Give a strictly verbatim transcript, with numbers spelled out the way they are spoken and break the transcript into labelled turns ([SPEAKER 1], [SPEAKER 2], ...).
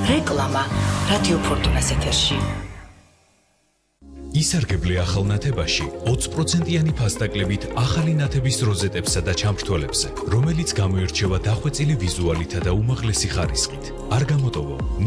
[SPEAKER 1] რეკლამა რადიო ფორტუნას ეთერში.
[SPEAKER 2] ისარგებლე ახალ ნათებაში ოცი პროცენტიანი ფასდაკლებით ახალი ნათების როზეტებსა და ჩამრთველებზე, რომელიც გამოირჩევა დახვეწილი ვიზუალითა და უმაღლესი ხარისხით. არ გამოტოვო